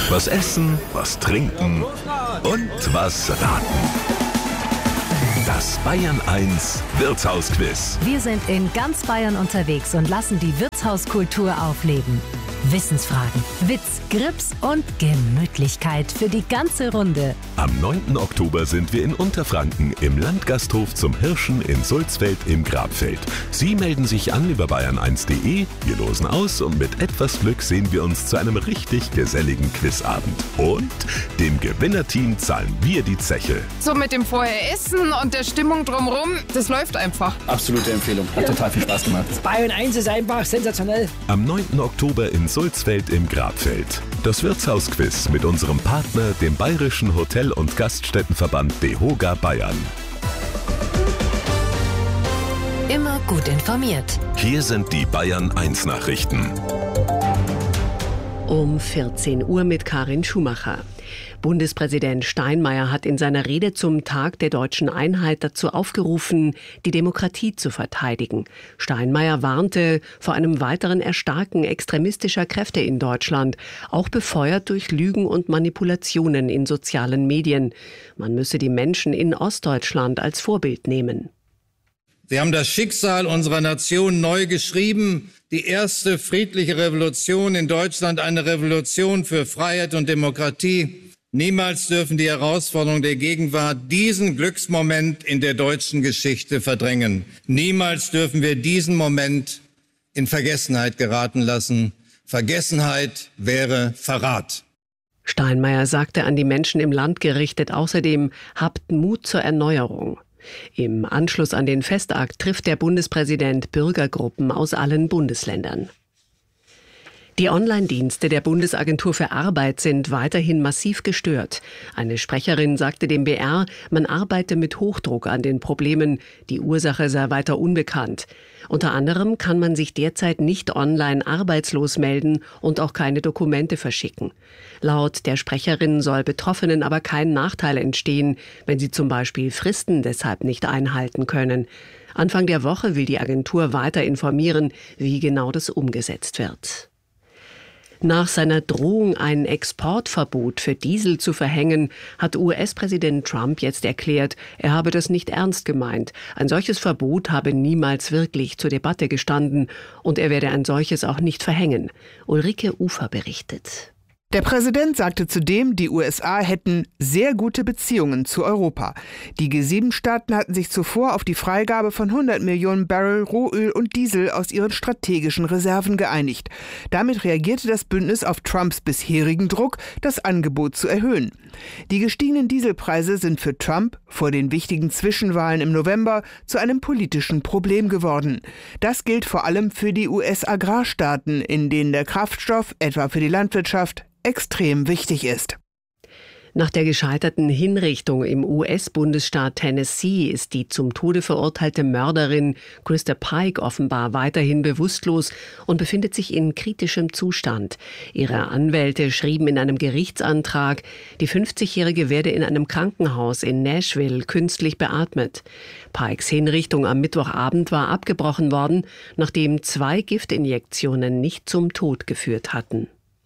Was essen, was trinken und was raten. Das Bayern 1 Wirtshausquiz. Wir sind in ganz Bayern unterwegs und lassen die Wirtshauskultur aufleben. Wissensfragen, Witz, Grips und Gemütlichkeit für die ganze Runde. Am 9. Oktober sind wir in Unterfranken im Landgasthof zum Hirschen in Sulzfeld im Grabfeld. Sie melden sich an über bayern1.de, wir losen aus und mit etwas Glück sehen wir uns zu einem richtig geselligen Quizabend. Und dem Gewinnerteam zahlen wir die Zeche. So mit dem Vorher-Essen und der Stimmung drumherum, das läuft einfach. Absolute Empfehlung, hat total viel Spaß gemacht. Bayern 1 ist einfach sensationell. Am 9. Oktober in Sulzfeld im Grabfeld. Das Wirtshausquiz mit unserem Partner, dem Bayerischen Hotel- und Gaststättenverband DEHOGA Bayern. Immer gut informiert. Hier sind die Bayern 1 Nachrichten. Um 14 Uhr mit Karin Schumacher. Bundespräsident Steinmeier hat in seiner Rede zum Tag der deutschen Einheit dazu aufgerufen, die Demokratie zu verteidigen. Steinmeier warnte vor einem weiteren Erstarken extremistischer Kräfte in Deutschland, auch befeuert durch Lügen und Manipulationen in sozialen Medien. Man müsse die Menschen in Ostdeutschland als Vorbild nehmen. Sie haben das Schicksal unserer Nation neu geschrieben. Die erste friedliche Revolution in Deutschland, eine Revolution für Freiheit und Demokratie. Niemals dürfen die Herausforderungen der Gegenwart diesen Glücksmoment in der deutschen Geschichte verdrängen. Niemals dürfen wir diesen Moment in Vergessenheit geraten lassen. Vergessenheit wäre Verrat. Steinmeier sagte an die Menschen im Land gerichtet außerdem, habt Mut zur Erneuerung. Im Anschluss an den Festakt trifft der Bundespräsident Bürgergruppen aus allen Bundesländern. Die Online-Dienste der Bundesagentur für Arbeit sind weiterhin massiv gestört. Eine Sprecherin sagte dem BR, man arbeite mit Hochdruck an den Problemen. Die Ursache sei weiter unbekannt. Unter anderem kann man sich derzeit nicht online arbeitslos melden und auch keine Dokumente verschicken. Laut der Sprecherin soll Betroffenen aber kein Nachteil entstehen, wenn sie zum Beispiel Fristen deshalb nicht einhalten können. Anfang der Woche will die Agentur weiter informieren, wie genau das umgesetzt wird. Nach seiner Drohung, ein Exportverbot für Diesel zu verhängen, hat US-Präsident Trump jetzt erklärt, er habe das nicht ernst gemeint. Ein solches Verbot habe niemals wirklich zur Debatte gestanden und er werde ein solches auch nicht verhängen. Ulrike Ufer berichtet. Der Präsident sagte zudem, die USA hätten sehr gute Beziehungen zu Europa. Die G7-Staaten hatten sich zuvor auf die Freigabe von 100 Millionen Barrel Rohöl und Diesel aus ihren strategischen Reserven geeinigt. Damit reagierte das Bündnis auf Trumps bisherigen Druck, das Angebot zu erhöhen. Die gestiegenen Dieselpreise sind für Trump vor den wichtigen Zwischenwahlen im November zu einem politischen Problem geworden. Das gilt vor allem für die US-Agrarstaaten, in denen der Kraftstoff, etwa für die Landwirtschaft, extrem wichtig ist. Nach der gescheiterten Hinrichtung im US-Bundesstaat Tennessee ist die zum Tode verurteilte Mörderin Krista Pike offenbar weiterhin bewusstlos und befindet sich in kritischem Zustand. Ihre Anwälte schrieben in einem Gerichtsantrag, die 50-Jährige werde in einem Krankenhaus in Nashville künstlich beatmet. Pikes Hinrichtung am Mittwochabend war abgebrochen worden, nachdem 2 Giftinjektionen nicht zum Tod geführt hatten.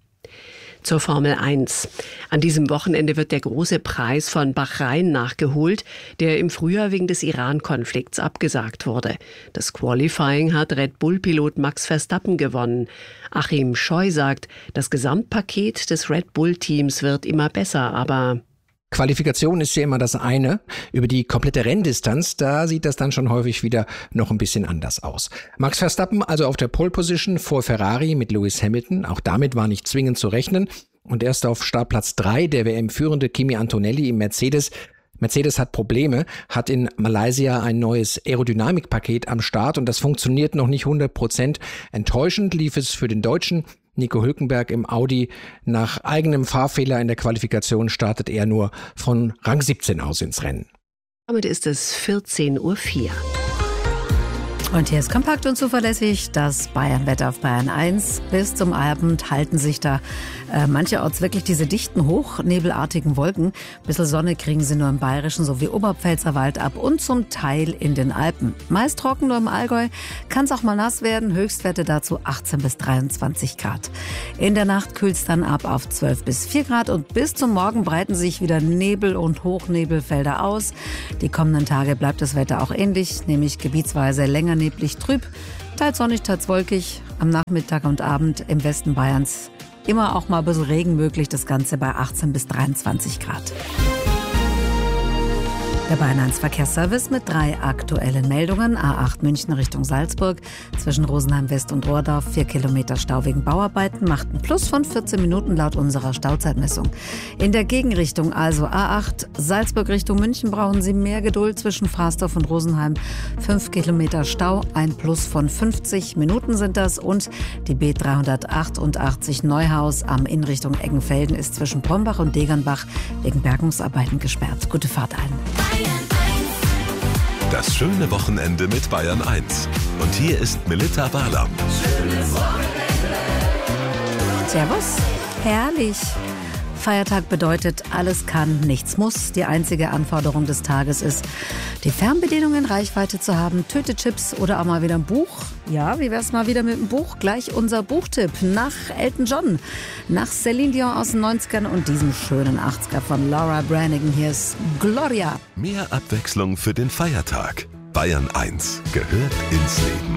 Zur Formel 1. An diesem Wochenende wird der große Preis von Bahrain nachgeholt, der im Frühjahr wegen des Iran-Konflikts abgesagt wurde. Das Qualifying hat Red Bull-Pilot Max Verstappen gewonnen. Achim Scheu sagt, das Gesamtpaket des Red Bull-Teams wird immer besser, aber Qualifikation ist ja immer das eine. Über die komplette Renndistanz, da sieht das dann schon häufig wieder noch ein bisschen anders aus. Max Verstappen also auf der Pole Position vor Ferrari mit Lewis Hamilton. Auch damit war nicht zwingend zu rechnen. Und erst auf Startplatz 3 der WM-führende Kimi Antonelli im Mercedes. Mercedes hat Probleme, hat in Malaysia ein neues Aerodynamikpaket am Start und das funktioniert noch nicht 100%. Enttäuschend lief es für den Deutschen. Nico Hülkenberg im Audi. Nach eigenem Fahrfehler in der Qualifikation startet er nur von Rang 17 aus ins Rennen. Damit ist es 14:04 Uhr. Und hier ist kompakt und zuverlässig das Bayern-Wetter auf Bayern 1. Bis zum Abend halten sich da mancherorts wirklich diese dichten, hochnebelartigen Wolken. Ein bisschen Sonne kriegen sie nur im Bayerischen sowie Oberpfälzer Wald ab und zum Teil in den Alpen. Meist trocken, nur im Allgäu kann es auch mal nass werden. Höchstwerte dazu 18 bis 23 Grad. In der Nacht kühlt es dann ab auf 12 bis 4 Grad und bis zum Morgen breiten sich wieder Nebel- und Hochnebelfelder aus. Die kommenden Tage bleibt das Wetter auch ähnlich, nämlich gebietsweise länger neblig trüb, teils sonnig, teils wolkig. Am Nachmittag und Abend im Westen Bayerns immer auch mal ein bisschen Regen möglich, das Ganze bei 18 bis 23 Grad. Der Bayern 1 Verkehrsservice mit 3 aktuellen Meldungen. A8 München Richtung Salzburg. Zwischen Rosenheim West und Rohrdorf 4 Kilometer Stau wegen Bauarbeiten. Macht ein Plus von 14 Minuten laut unserer Stauzeitmessung. In der Gegenrichtung, also A8 Salzburg Richtung München, brauchen Sie mehr Geduld. Zwischen Frasdorf und Rosenheim 5 Kilometer Stau. Ein Plus von 50 Minuten sind das. Und die B388 Neuhaus am in Richtung Eggenfelden ist zwischen Brombach und Degernbach wegen Bergungsarbeiten gesperrt. Gute Fahrt allen. Das schöne Wochenende mit Bayern 1. Und hier ist Melitta Barlaam. Servus. Herrlich. Feiertag bedeutet, alles kann, nichts muss. Die einzige Anforderung des Tages ist, die Fernbedienung in Reichweite zu haben, Tüte-Chips oder auch mal wieder ein Buch. Ja, wie wär's mal wieder mit dem Buch? Gleich unser Buchtipp nach Elton John, nach Celine Dion aus den 90ern und diesem schönen 80er von Laura Branigan. Hier ist Gloria. Mehr Abwechslung für den Feiertag. Bayern 1 gehört ins Leben.